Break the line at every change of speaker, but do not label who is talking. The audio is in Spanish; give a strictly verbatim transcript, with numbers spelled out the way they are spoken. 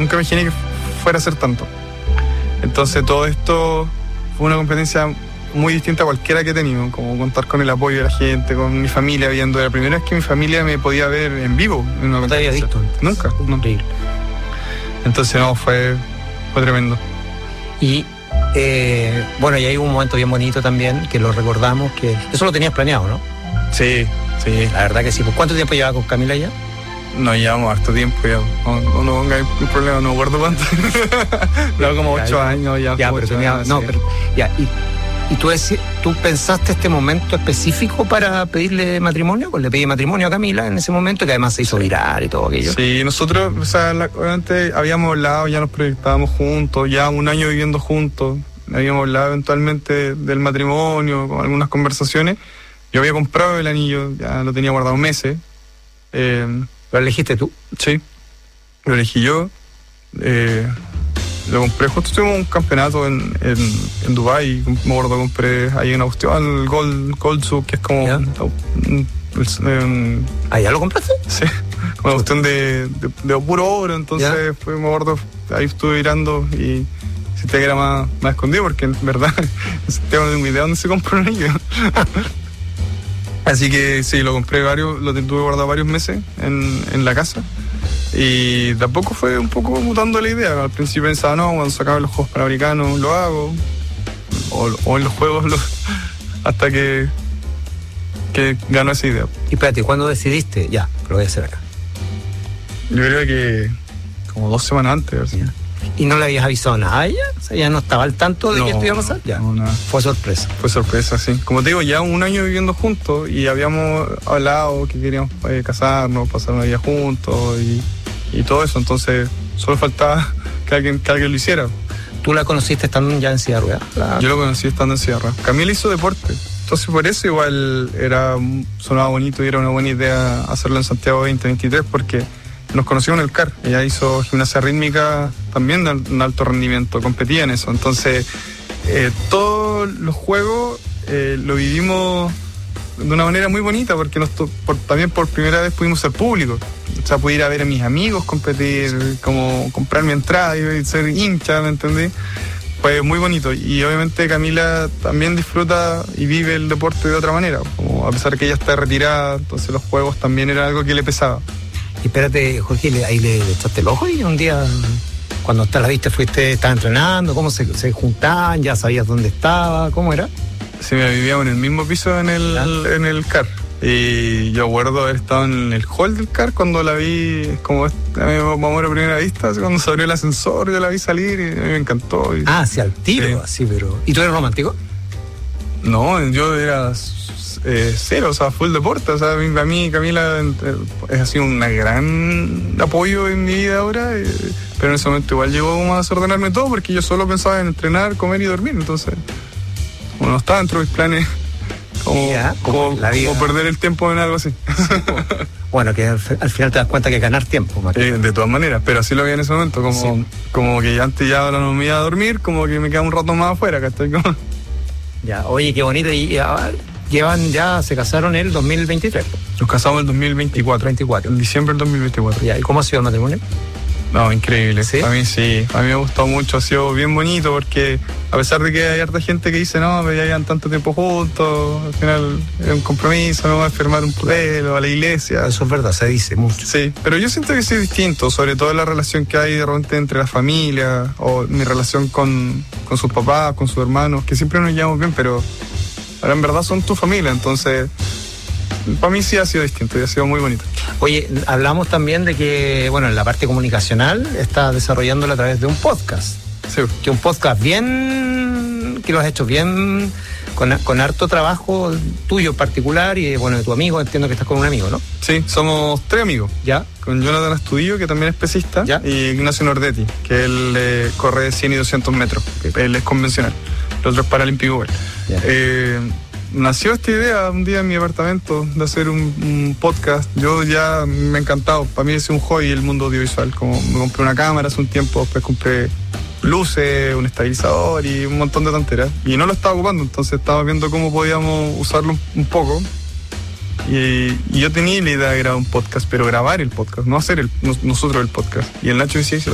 nunca me imaginé que fuera a ser tanto. Entonces todo esto fue una competencia muy distinta a cualquiera que he tenido, como contar con el apoyo de la gente, con mi familia viendo. La primera vez que mi familia me podía ver en vivo en una
¿No te había visto?
Nunca, no.
Increíble.
Entonces no, fue, fue tremendo.
Y eh, bueno, y hay un momento bien bonito también, que lo recordamos, que eso lo tenías planeado, ¿no?
Sí, sí.
La verdad que sí. ¿Cuánto tiempo llevaba con Camila ya?
No, llevamos harto tiempo ya. No, no, no ponga el problema, no me acuerdo cuánto. No, como ocho
ya,
años ya.
Ya,
como
pero
ocho
tenía,
años,
no,
sí.
pero ya, y, y tú, deci- tú pensaste este momento específico para pedirle matrimonio, pues le pedí matrimonio a Camila en ese momento, que además se hizo viral y todo aquello.
Sí, nosotros, o sea, la, obviamente habíamos hablado, ya nos proyectábamos juntos, ya un año viviendo juntos, habíamos hablado eventualmente del matrimonio, con algunas conversaciones. Yo había comprado el anillo, ya lo tenía guardado meses. Eh,
¿Lo elegiste tú?
sí, lo elegí yo. Eh, lo compré, justo tuvimos un campeonato en, en, en Dubái, me acuerdo, compré ahí una cuestión, el Gold, Gold Sub, que es como...
¿Ya?
Un, un, un,
¿Ah, ya lo compraste?
sí, una cuestión de, de, de puro oro, entonces fue, me acuerdo, ahí estuve mirando y sentía que era más, más escondido, porque en verdad tengo idea dónde se compró un anillo. Así que sí, lo compré varios, lo tuve guardado varios meses en, en la casa. Y tampoco fue un poco mutando la idea. Al principio pensaba, no, cuando se acaben los Juegos Panamericanos lo hago. O, o en los Juegos, lo, hasta que, que ganó esa idea.
Y espérate, ¿cuándo decidiste? Ya, lo voy a hacer acá.
Yo creo que como dos semanas antes. Así.
¿Y no le habías avisado nada a ella? O sea, ¿ya no estaba al tanto de
No,
que esto iba a pasar? Ya,
no, nada.
fue sorpresa.
Fue sorpresa, sí. Como te digo, ya un año viviendo juntos y habíamos hablado que queríamos eh, casarnos, pasar una vida juntos y, y todo eso. Entonces, solo faltaba que alguien, que alguien lo hiciera.
¿Tú la conociste estando ya en silla de ruedas? La...
Yo lo conocí estando en Sierra. Camila hizo deporte. Entonces, por eso igual era, sonaba bonito y era una buena idea hacerlo en Santiago veinte veintitrés, porque nos conocimos en el C A R. Ella hizo gimnasia rítmica también de un alto rendimiento, competía en eso. Entonces, eh, todos los juegos eh, lo vivimos de una manera muy bonita, porque nos to- por, también por primera vez pudimos ser públicos. O sea, pude ir a ver a mis amigos competir, como comprar mi entrada y ser hincha, ¿me entendí? Fue muy bonito. Y obviamente Camila también disfruta y vive el deporte de otra manera. Como a pesar de que ella está retirada, entonces los juegos también era algo que le pesaba.
Y espérate, Jorge, le- ahí le, le echaste el ojo y un día, cuando te la viste, fuiste, estabas entrenando, ¿cómo se, se juntaban? ¿Ya sabías dónde estaba? ¿Cómo era?
Sí, me vivíamos en el mismo piso en el, en el C A R. Y yo recuerdo haber estado en el hall del C A R cuando la vi, como vamos a primera vista, así, cuando se abrió el ascensor, yo la vi salir y a mí me encantó. Y,
Ah, hacia el tiro,
sí.
así, pero... ¿Y tú eres romántico?
No, yo era eh, cero, o sea, full deporte. O sea, a mí, a mí Camila eh, ha sido un gran apoyo en mi vida ahora, eh, pero en ese momento igual llegó como a desordenarme todo, porque yo solo pensaba en entrenar, comer y dormir. Entonces, como no estaba dentro de mis planes, como,
Ya,
como,
como la vida.
como perder el tiempo en algo así.
Bueno, que al, al final te das cuenta que ganar tiempo, más que-
Eh, de todas maneras, pero así lo vi en ese momento, como,
Sí.
como que antes ya ahora no me iba a dormir, como que me quedaba un rato más afuera, ¿cachai? Como...
Ya, oye, qué bonito. Y ya, llevan, ya se casaron en el dos mil veintitrés.
Nos casamos en el dos mil veinticuatro.
veinticuatro.
En diciembre del dos mil veinticuatro.
Ya, ¿y cómo ha sido el matrimonio?
No, increíble.
¿Sí?
A mí sí, a mí me ha gustado mucho, ha sido bien bonito, porque a pesar de que hay harta gente que dice, no, pero ya llevan tanto tiempo juntos, al final es un compromiso, no va a firmar un papel o a la iglesia.
Eso es verdad, se dice mucho.
Sí, pero yo siento que sí es distinto, sobre todo la relación que hay de repente entre la familia, o mi relación con, con sus papás, con sus hermanos, que siempre nos llevamos bien, pero ahora en verdad son tu familia, entonces para mí sí ha sido distinto y ha sido muy bonito.
Oye, hablamos también de que, bueno, en la parte comunicacional está desarrollándolo a través de un podcast.
Sí.
Que un podcast bien, que lo has hecho bien, con, con harto trabajo tuyo en particular y, bueno, de tu amigo, entiendo que estás con un amigo, ¿no?
Sí, somos tres amigos.
¿Ya?
Con Jonathan Astudillo, que también es pesista,
¿Ya?
y Ignacio Nordetti, que él eh, corre cien y doscientos metros, él es convencional, el otro es paralímpico igual.
Ya.
Eh, nació esta idea un día en mi apartamento de hacer un, un podcast. Yo ya me ha encantado, para mí es un hobby el mundo audiovisual, como me compré una cámara hace un tiempo, después compré luces, un estabilizador y un montón de tonteras, y no lo estaba ocupando, entonces estaba viendo cómo podíamos usarlo un, un poco. Y, y yo tenía la idea de grabar un podcast, pero grabar el podcast, no hacer el, no- nosotros el podcast. Y el Nacho decía,